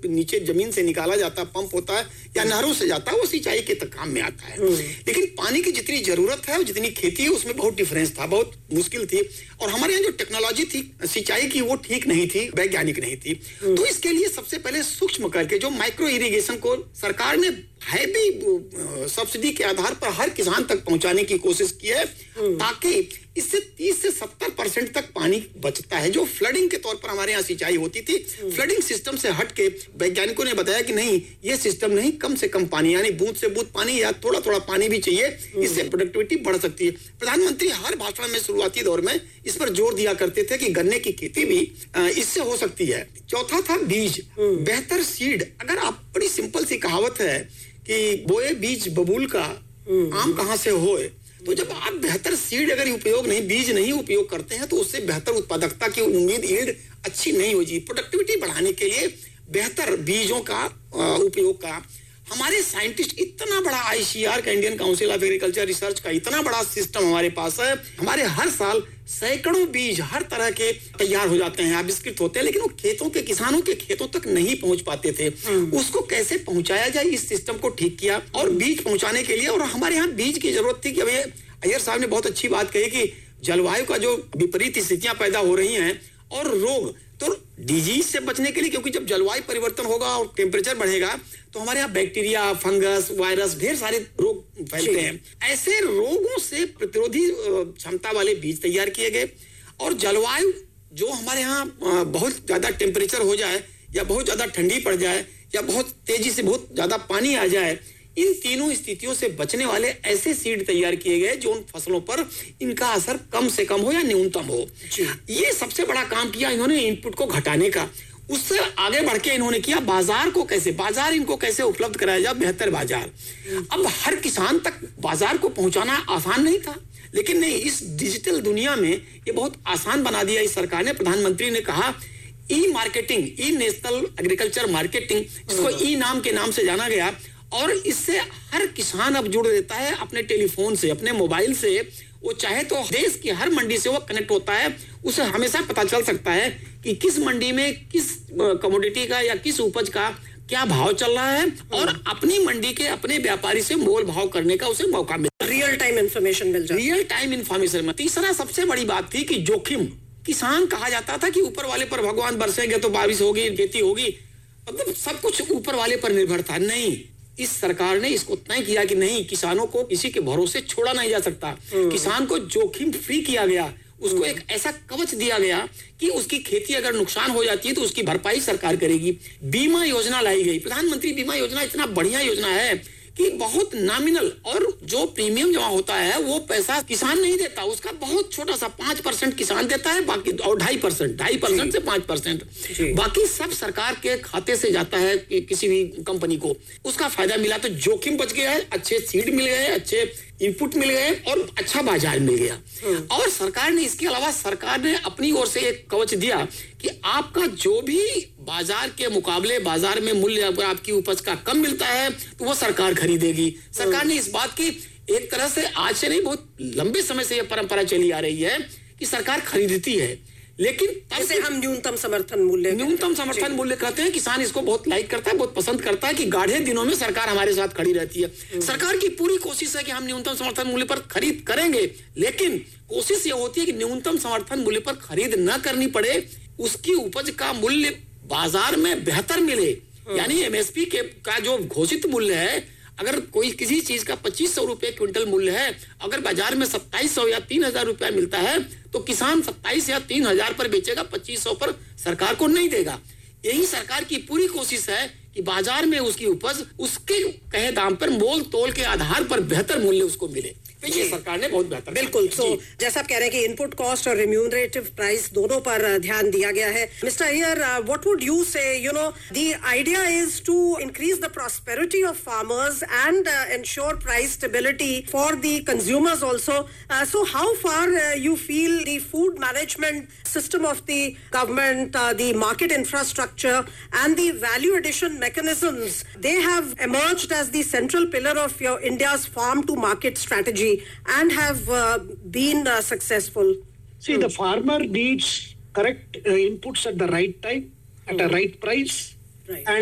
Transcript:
नीचे जमीन से निकाला जाता है, पंप होता है या नहरों से जाता है, वो सिंचाई के काम में आता है। लेकिन पानी की जितनी जरूरत है और जितनी खेती है उसमें बहुत डिफरेंस था, बहुत मुश्किल थी। और हमारे यहाँ जो टेक्नोलॉजी थी सिंचाई की वो ठीक नहीं थी, वैज्ञानिक नहीं थी। तो इसके लिए सबसे पहले सूक्ष्म करके जो माइक्रो इरिगेशन को सरकार ने है भी सब्सिडी के आधार पर हर किसान तक पहुंचाने की कोशिश की है, ताकि इससे 30 से 70% तक पानी बचता है। जो फ्लडिंग के तौर पर हमारे यहाँ सिंचाई होती थी, फ्लडिंग सिस्टम से हट के वैज्ञानिकों ने बताया कि नहीं, ये सिस्टम नहीं, कम से कम पानी यानी बूंद से बूंद पानी या थोड़ा थोड़ा पानी भी चाहिए, इससे प्रोडक्टिविटी बढ़ सकती है। प्रधानमंत्री हर भाषण में शुरुआती दौर में इस पर जोर दिया करते थे कि गन्ने की खेती भी इससे हो सकती है। चौथा था बीज, बेहतर सीड। अगर आप, बड़ी सिंपल सी कहावत है कि बोए बीज बबूल का, आम कहां से होए। तो जब आप बेहतर सीड अगर उपयोग नहीं, बीज नहीं उपयोग करते हैं, तो उससे बेहतर उत्पादकता की उम्मीद, यील्ड अच्छी नहीं होगी। प्रोडक्टिविटी बढ़ाने के लिए बेहतर बीजों का उपयोग का हमारे साइंटिस्ट, इतना बड़ा ICAR का, Indian council of agriculture research का इतना बड़ा सिस्टम हमारे पास है। हमारे हर साल सैकड़ों बीज हर तरह के तैयार हो जाते हैं, आविष्कृत होते हैं, लेकिन वो खेतों के, किसानों के खेतों तक नहीं पहुंच पाते थे। उसको कैसे पहुंचाया जाए, इस सिस्टम को ठीक किया। और बीज पहुंचाने के लिए, और हमारे यहाँ बीज की जरूरत थी कि अभी अय्यर साहब ने बहुत अच्छी बात कही कि जलवायु का जो विपरीत स्थितियां पैदा हो रही हैं और रोग, तो डिजीज से बचने के लिए, क्योंकि जब जलवायु परिवर्तन होगा और टेम्परेचर बढ़ेगा तो हमारे यहाँ बैक्टीरिया, फंगस, वायरस, ढेर सारे रोग फैलते हैं। ऐसे रोगों से प्रतिरोधी क्षमता वाले बीज तैयार किए गए। और जलवायु जो हमारे यहाँ बहुत ज्यादा टेम्परेचर हो जाए या बहुत ज्यादा ठंडी पड़ जाए या बहुत तेजी से बहुत ज्यादा पानी आ जाए, इन तीनों स्थितियों से बचने वाले ऐसे सीड तैयार किए गए जो उन फसलों पर इनका असर कम से कम हो या न्यूनतम हो। ये सबसे बड़ा काम किया इन्होंने इनपुट को घटाने का। उससे आगे बढ़ के इन्होंने किया बाजार को कैसे, बाजार इनको कैसे उपलब्ध कराया जाए, बेहतर बाजार। अब हर किसान तक बाजार को पहुंचाना आसान नहीं था, लेकिन नहीं, इस डिजिटल दुनिया में ये बहुत आसान बना दिया इस सरकार ने। प्रधानमंत्री ने कहा ई मार्केटिंग, ई नेशनल एग्रीकल्चर मार्केटिंग, जिसको ई नाम के नाम से जाना गया। और इससे हर किसान अब जुड़ देता है अपने टेलीफोन से, अपने मोबाइल से। वो चाहे तो देश की हर मंडी से वो कनेक्ट होता है, उसे हमेशा पता चल सकता है कि किस मंडी में किस कमोडिटी का या किस उपज का क्या भाव चल रहा है, और अपनी मंडी के अपने व्यापारी से मोल भाव करने का उसे मौका मिलता है। रियल टाइम इंफॉर्मेशन मिल जाए, रियल टाइम इंफॉर्मेशन में। तीसरा सबसे बड़ी बात थी कि जोखिम। किसान, कहा जाता था कि ऊपर वाले पर भगवान बरसेंगे तो बारिश होगी, खेती होगी, मतलब सब कुछ ऊपर वाले पर निर्भर था। नहीं, इस सरकार ने इसको तय किया कि नहीं, किसानों को किसी के भरोसे छोड़ा नहीं जा सकता। किसान को जोखिम फ्री किया गया, उसको एक ऐसा कवच दिया गया कि उसकी खेती अगर नुकसान हो जाती है तो उसकी भरपाई सरकार करेगी। बीमा योजना लाई गई, प्रधानमंत्री बीमा योजना इतना बढ़िया योजना है कि बहुत नॉमिनल, और जो प्रीमियम जमा होता है वो पैसा किसान नहीं देता, उसका बहुत छोटा सा 5% किसान देता है, बाकी और 2.5% से 5%, बाकी सब सरकार के खाते से जाता है कि किसी भी कंपनी को उसका फायदा मिला। तो जोखिम बच गया है, अच्छे सीड मिल गए, अच्छे इनपुट मिल गए और अच्छा बाजार मिल गया। और सरकार ने, इसके अलावा सरकार ने अपनी ओर से एक कवच दिया कि आपका जो भी बाजार के मुकाबले बाजार में मूल्य अगर आपकी उपज का कम मिलता है तो वो सरकार खरीदेगी। सरकार ने इस बात की, एक तरह से आज से नहीं, बहुत लंबे समय से यह परंपरा चली आ रही है कि सरकार खरीदती है, लेकिन जैसे हम न्यूनतम समर्थन मूल्य कहते हैं। किसान इसको बहुत लाइक करता है, बहुत पसंद करता है कि गाढ़े दिनों में सरकार हमारे साथ खड़ी रहती है। सरकार की पूरी कोशिश है कि हम न्यूनतम समर्थन मूल्य पर खरीद करेंगे, लेकिन कोशिश ये होती है कि न्यूनतम समर्थन मूल्य पर खरीद न करनी पड़े, उसकी उपज का मूल्य बाजार में बेहतर मिले। यानी MSP का जो घोषित मूल्य है, अगर कोई किसी चीज का 2500 रुपए क्विंटल मूल्य है, अगर बाजार में 2700 या 3000 रुपया मिलता है तो किसान 27 या 3000 पर बेचेगा, 2500 पर सरकार को नहीं देगा। यही सरकार की पूरी कोशिश है कि बाजार में उसकी उपज उसके कहे दाम पर मोल तोल के आधार पर बेहतर मूल्य उसको मिले। तो ये सरकार ने बहुत बेहतर, बिल्कुल। सो जैसा आप कह रहे हैं कि इनपुट कॉस्ट और रिम्यूनरेटिव प्राइस दोनों पर ध्यान दिया गया है। Mister Iyer, what would you से, you know, the idea is to increase the prosperity of farmers and ensure price stability for the consumers also. So how far you feel the food management system of the government, the market infrastructure and the value addition mechanisms, they have emerged as the central pillar of your India's farm to market strategy and have been successful? See, the farmer needs correct inputs at the right time, at a right price, right, and